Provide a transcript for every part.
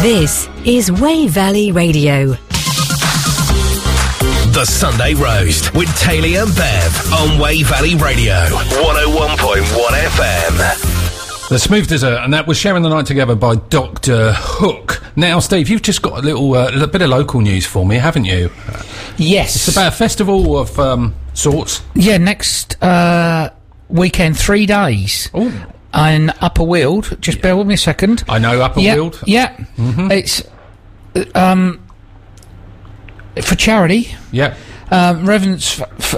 This is Way Valley Radio. The Sunday Roast with Taylor and Bev on Way Valley Radio, 101.1 FM. The Smooth Dessert, and that was Sharing the Night Together by Dr. Hook. Now, Steve, you've just got a little bit of local news for me, haven't you? Yes. It's about a festival of sorts. Yeah, next weekend, 3 days. Oh. In Upper Weald. Just bear with me a second. I know Upper Weald. Yeah. Mm-hmm. It's for charity. Yeah. Reverence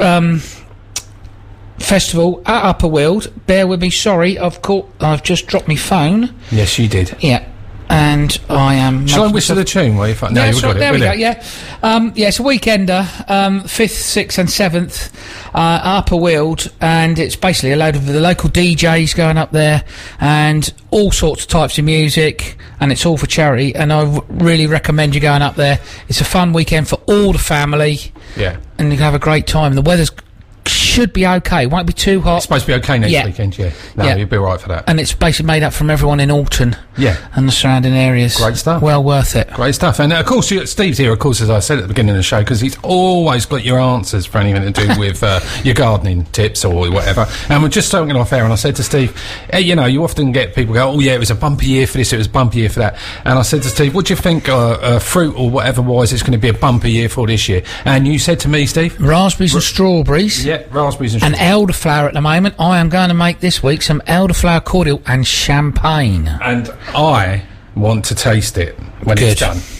Festival at Upper Weald. Bear with me, sorry, I've just dropped my phone. Yes, you did. Yeah. And I am... Shall I whistle the tune? No, you've got it. There we go, yeah. It's a weekender, 5th, 6th and 7th, Upper Weald, and it's basically a load of the local DJs going up there, and all sorts of types of music, and it's all for charity, and I really recommend you going up there. It's a fun weekend for all the family. Yeah. And you can have a great time. The weather's should be okay. It won't be too hot. It's supposed to be okay next weekend, yeah. No, you'll be all right for that. And it's basically made up from everyone in Alton. Yeah. And the surrounding areas. Great stuff. Well worth it. Great stuff. And, of course, Steve's here, of course, as I said at the beginning of the show, because he's always got your answers for anything to do with your gardening tips or whatever. And we're just talking off air, and I said to Steve, hey, you know, you often get people go, oh, yeah, it was a bumpy year for this, it was a bumpy year for that. And I said to Steve, what do you think fruit or whatever-wise it's going to be a bumpy year for this year? And you said to me, Steve? Raspberries and strawberries. Yeah, raspberries and strawberries. And elderflower at the moment. I am going to make this week some elderflower cordial and champagne. And I want to taste it when it's done.